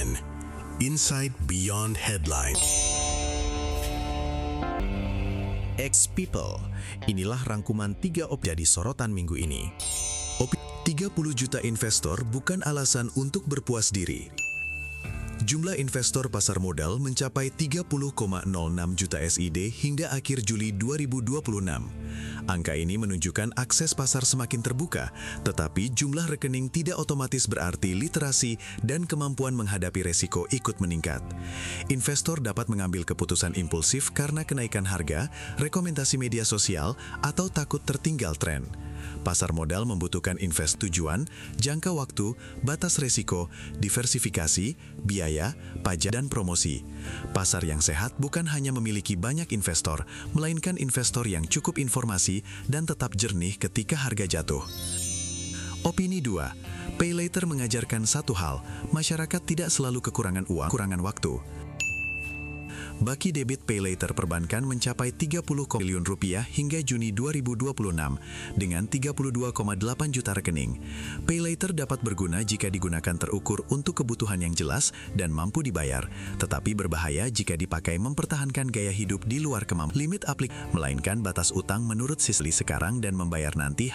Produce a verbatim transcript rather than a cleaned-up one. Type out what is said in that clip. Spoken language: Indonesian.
Opinion. Insight Beyond Headline. Ex-People, inilah rangkuman tiga opsi jadi sorotan minggu ini. Opi, tiga puluh juta investor bukan alasan untuk berpuas diri. Jumlah investor pasar modal mencapai tiga puluh koma nol enam juta S I D hingga akhir Juli dua ribu dua puluh enam. Angka ini menunjukkan akses pasar semakin terbuka, tetapi jumlah rekening tidak otomatis berarti literasi dan kemampuan menghadapi resiko ikut meningkat. Investor dapat mengambil keputusan impulsif karena kenaikan harga, rekomendasi media sosial, atau takut tertinggal tren. Pasar modal membutuhkan invest tujuan, jangka waktu, batas resiko, diversifikasi, biaya, pajak, dan promosi. Pasar yang sehat bukan hanya memiliki banyak investor, melainkan investor yang cukup informasi dan tetap jernih ketika harga jatuh. Opini dua. Pay Later mengajarkan satu hal, masyarakat tidak selalu kekurangan uang, kekurangan waktu. Baki debit Pay Later perbankan mencapai tiga puluh triliun rupiah hingga Juni dua ribu dua puluh enam dengan tiga puluh dua koma delapan juta rekening. Pay Later dapat berguna jika digunakan terukur untuk kebutuhan yang jelas dan mampu dibayar, tetapi berbahaya jika dipakai mempertahankan gaya hidup di luar kemampuan. Limit aplik, melainkan batas utang menurut sisli sekarang dan membayar nanti